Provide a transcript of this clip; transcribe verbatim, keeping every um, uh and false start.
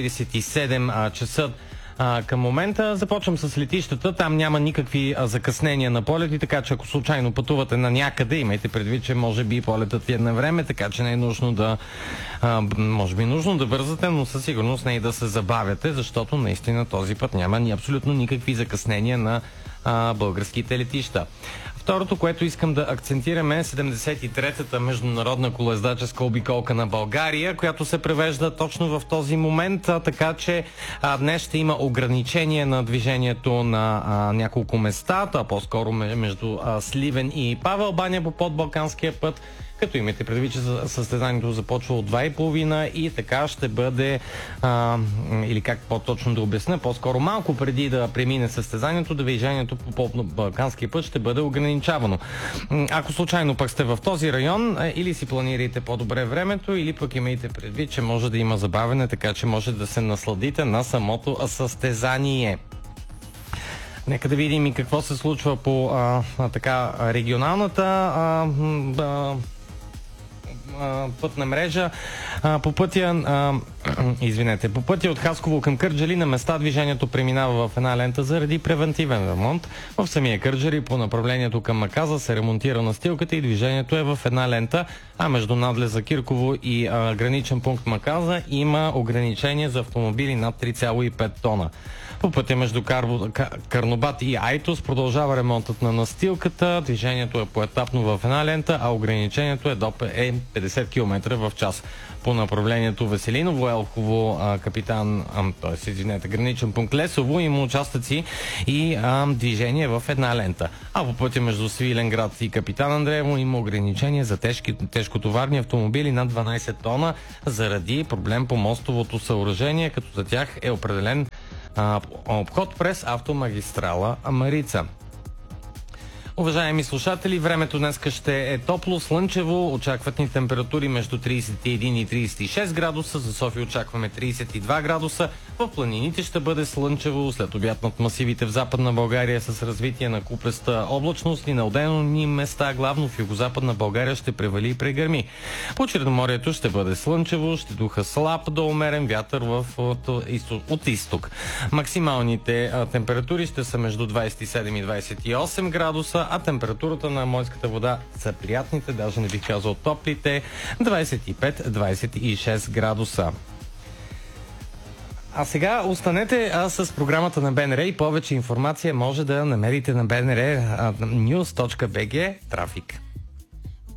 тридесет и седем часа. А, към момента започвам с летищата. Там няма никакви а, закъснения на полети, така че ако случайно пътувате на някъде, имайте предвид, че може би полетът ви е на време, така че не е нужно да а, може би нужно да бързате, но със сигурност не и да се забавяте, защото наистина този път няма ни абсолютно никакви закъснения на а, българските летища. Второто, което искам да акцентирам, е седемдесет и третата международна колоездаческа обиколка на България, която се превежда точно в този момент, а, така че а, днес ще има ограничение на движението на а, няколко места, а по-скоро между а, Сливен и Павел баня по подбалканския път, като имате предвид, че състезанието започва от два и половина и така ще бъде, а, или как по-точно да обясня, по-скоро малко преди да премине състезанието, движението по балканския път ще бъде ограничавано. Ако случайно пък сте в този район, или си планирайте по-добре времето, или пък имайте предвид, че може да има забавене, така че може да се насладите на самото състезание. Нека да видим и какво се случва по а, а, така регионалната а, а, пътна мрежа. По пътя извинете, по пътя от Хасково към Кърджали на места движението преминава в една лента заради превентивен ремонт. В самия Кърджали по направлението към Маказа се ремонтира настилката и движението е в една лента, а между надлеза Кирково и а, граничен пункт Маказа има ограничение за автомобили над три цяло и пет тона. По пътя между Карбо, Карнобат и Айтос продължава ремонтът на настилката. Движението е поетапно в една лента, а ограничението е до петдесет километра в час. По направлението Веселиново, Елхово, капитан, т.е. извинете, граничен пункт Лесово има участъци и а, движение в една лента. А по пътя между Свиленград и Капитан Андреево има ограничение за тежки, тежкотоварни автомобили над дванадесет тона заради проблем по мостовото съоръжение, като за тях е определен а, обход през автомагистрала Марица. Уважаеми слушатели, времето днес ще е топло, слънчево, очакват ни температури между тридесет и един и тридесет и шест градуса, за София очакваме тридесет и два градуса, в планините ще бъде слънчево, след обяд над масивите в Западна България с развитие на купреста облачност и на отделни места, главно в Югозападна България ще превали и прегърми. По Черноморието ще бъде слънчево, ще духа слаб до умерен вятър в, от, от изток. Максималните а, температури ще са между двадесет и седем и двадесет и осем градуса, а температурата на морската вода са приятните, даже не бих казал топлите, двадесет и пет до двадесет и шест градуса. А сега останете а, с програмата на БНР и повече информация може да намерите на бнр нюз точка би джи Трафик.